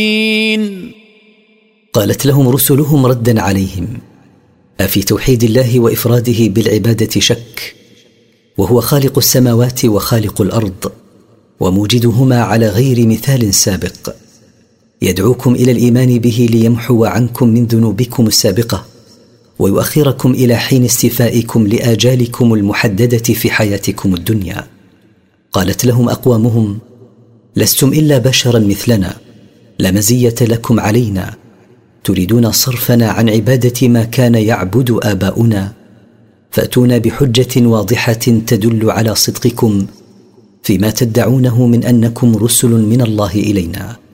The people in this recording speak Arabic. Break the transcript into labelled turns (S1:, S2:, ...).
S1: قالت لهم رسلهم ردا عليهم: أفي توحيد الله وإفراده بالعبادة شك؟ وهو خالق السماوات وخالق الأرض وموجدهما على غير مثال سابق، يدعوكم إلى الإيمان به ليمحو عنكم من ذنوبكم السابقة ويؤخركم إلى حين استيفائكم لآجالكم المحددة في حياتكم الدنيا. قالت لهم أقوامهم: لستم إلا بشرا مثلنا، لا مزية لكم علينا، تريدون صرفنا عن عبادة ما كان يعبد آباؤنا، فأتونا بحجة واضحة تدل على صدقكم فيما تدعونه من أنكم رسل من الله إلينا.